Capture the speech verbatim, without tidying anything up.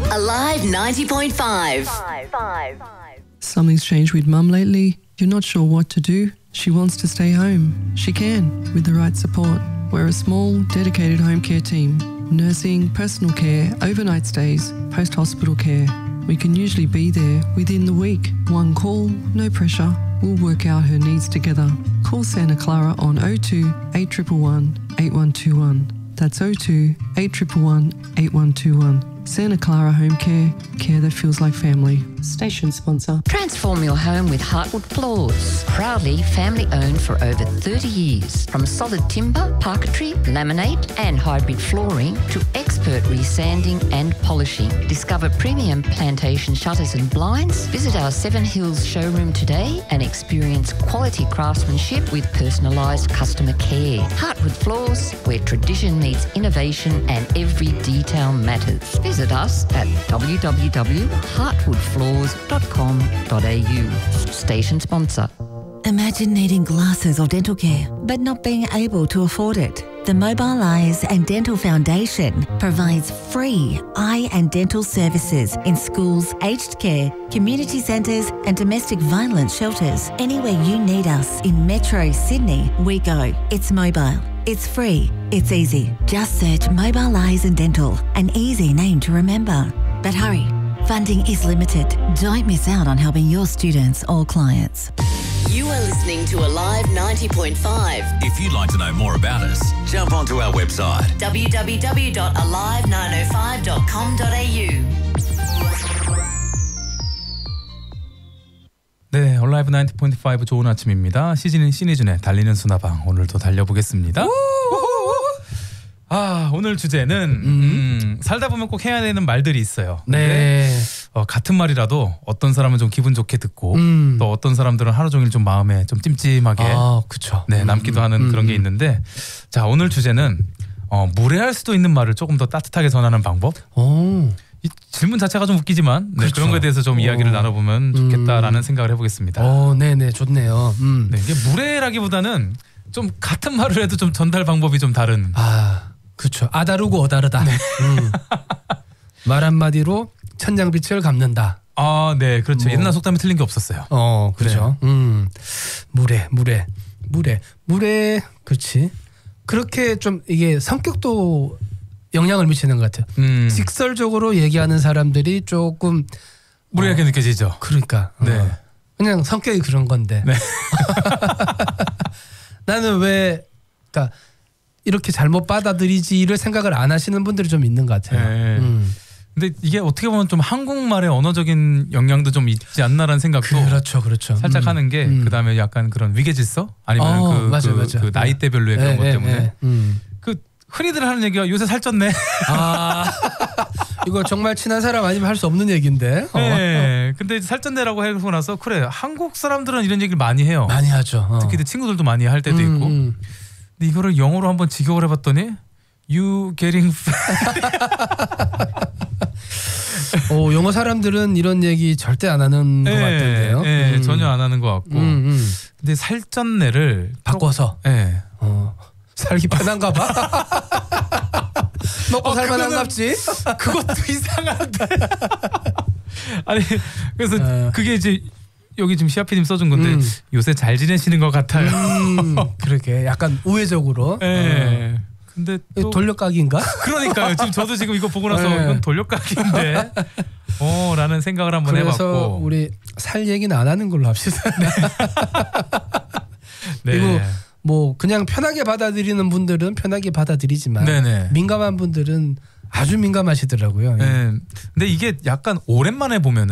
Alive ninety point five. Something's changed with Mum lately. You're not sure what to do? She wants to stay home. She can, with the right support. We're a small, dedicated home care team. Nursing, personal care, overnight stays, post-hospital care. We can usually be there within the week. One call, no pressure. We'll work out her needs together. Call Santa Clara on oh two, eight one one, eight one two one. That's oh two, eight one one, eight one two one. Santa Clara Home Care, care that feels like family. Station sponsor. Transform your home with Heartwood Floors. Proudly family owned for over thirty years. From solid timber, parquetry, laminate and hybrid flooring to expert resanding and polishing. Discover premium plantation shutters and blinds. Visit our Seven Hills showroom today and experience quality craftsmanship with personalised customer care. Heartwood Floors, where tradition meets innovation and every detail matters. Visit us at w w w dot heartwood floors dot com dot a u. Station sponsor. Imagine needing glasses or dental care, but not being able to afford it. The Mobile Eyes and Dental Foundation provides free eye and dental services in schools, aged care, community centres and domestic violence shelters. Anywhere you need us in Metro Sydney, we go. It's mobile. It's free. It's easy. Just search Mobile Eyes and Dental, an easy name to remember. But hurry, funding is limited. Don't miss out on helping your students or clients. You are listening to Alive ninety point five. If you'd like to know more about us, jump onto our website w w w dot alive nine oh five dot com dot a u. 네, 얼라이브 나인티 포인트 파이브 좋은 아침입니다. 시즌인 신이준의 달리는 수나방 오늘도 달려보겠습니다. 아, 오늘 주제는 음. 음, 살다 보면 꼭 해야 되는 말들이 있어요. 네. 어, 같은 말이라도 어떤 사람은 좀 기분 좋게 듣고 음. 또 어떤 사람들은 하루 종일 좀 마음에 좀 찜찜하게 아, 그쵸. 네, 남기도 음, 하는 음, 그런 게 음. 있는데 자, 오늘 주제는 어, 무례할 수도 있는 말을 조금 더 따뜻하게 전하는 방법. 오. 이 질문 자체가 좀 웃기지만 네, 그렇죠. 그런 거에 대해서 좀 오. 이야기를 나눠보면 좋겠다라는 음. 생각을 해보겠습니다. 어, 네네, 좋네요. 음. 네, 이게 무례라기보다는 좀 같은 말을 해도 좀 전달 방법이 좀 다른. 아, 그렇죠. 아다르고 어다르다. 네. 음. 말 한마디로 천냥빛을 갚는다. 아, 네, 그렇죠. 뭐. 옛날 속담이 틀린 게 없었어요. 어, 그렇죠. 네. 음, 무례, 무례, 무례, 무례, 그렇지. 그렇게 좀 이게 성격도 영향을 미치는 것 같아요. 음. 직설적으로 얘기하는 사람들이 조금 무례하게 어, 느껴지죠. 그러니까. 네. 어. 그냥 성격이 그런 건데. 네. 나는 왜, 그러니까 이렇게 잘못 받아들이지를 생각을 안 하시는 분들이 좀 있는 것 같아요. 네. 음. 근데 이게 어떻게 보면 좀 한국말의 언어적인 영향도 좀 있지 않나라는 생각도 그렇죠, 그렇죠. 살짝 음. 하는 게 음. 그다음에 약간 그런 위계질서 아니면 어, 그, 맞아, 그, 맞아. 그 나이대별로의 네, 그런 것 네, 때문에 네. 음. 그 흔히들 하는 얘기가 요새 살쪘네. 아, 이거 정말 친한 사람 아니면 할 수 없는 얘기인데. 어. 네. 근데 살쪘네라고 하고 나서 그래 한국 사람들은 이런 얘기를 많이 해요. 많이 하죠. 어. 특히 내 친구들도 많이 할 때도 음, 있고. 음. 근데 이거를 영어로 한번 직역을 해봤더니 You getting 오, 영어 사람들은 이런 얘기 절대 안 하는 네, 것 같던데요. 네, 음. 전혀 안 하는 것 같고. 음, 음. 근데 살쪘네를 바꿔서. 네. 어. 살기 편한가 봐. 먹고 어, 살만 그거는- 한갑지. 그것도 이상한데. 아니 그래서 어. 그게 이제 여기 지금 시아피님 써준 건데 음. 요새 잘 지내시는 것 같아요. 음, 그러게 약간 우회적으로. 네. 어. 근데 또 돌려까기인가? 그러니까요. 지금 저도 지금 이거 보고 나서 네. 이건 돌려깎기인데, 어, 라는 생각을 한번 그래서 해봤고. 우리 살 얘기는 안 하는 걸로 합시다. 네. 그리고 뭐 그냥 편하게 받아들이는 분들은 편하게 받아들이지만 네네. 민감한 분들은 아주 민감하시더라고요. 네. 근데 이게 약간 오랜만에 보면